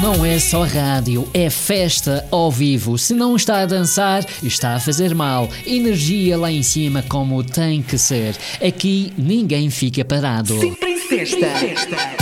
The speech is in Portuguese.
Não é só rádio, é festa ao vivo. Se não está a dançar, está a fazer mal. Energia lá em cima como tem que ser. Aqui ninguém fica parado. Sempre em sexta.